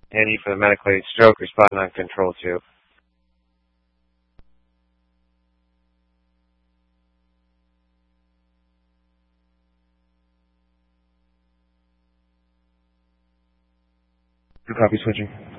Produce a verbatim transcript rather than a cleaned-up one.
And E for the medically stroke, responding on control two. Copy switching.